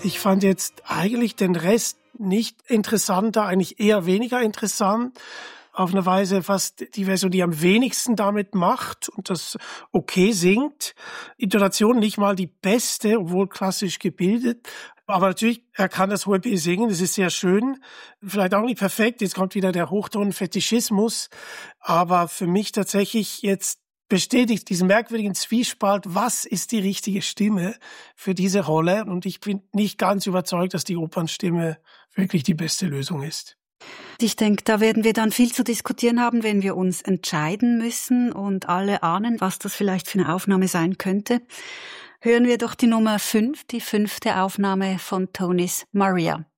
Ich fand jetzt eigentlich den Rest nicht interessanter, eigentlich eher weniger interessant. Auf eine Weise fast die Version, die am wenigsten damit macht und das okay singt. Intonation nicht mal die beste, obwohl klassisch gebildet. Aber natürlich, er kann das hohe B singen, das ist sehr schön. Vielleicht auch nicht perfekt, jetzt kommt wieder der Hochton-Fetischismus. Aber für mich tatsächlich jetzt bestätigt diesen merkwürdigen Zwiespalt, was ist die richtige Stimme für diese Rolle? Und ich bin nicht ganz überzeugt, dass die Opernstimme wirklich die beste Lösung ist. Ich denke, da werden wir dann viel zu diskutieren haben, wenn wir uns entscheiden müssen und alle ahnen, was das vielleicht für eine Aufnahme sein könnte. Hören wir doch die Nummer 5, die 5. Aufnahme von Tonis Maria.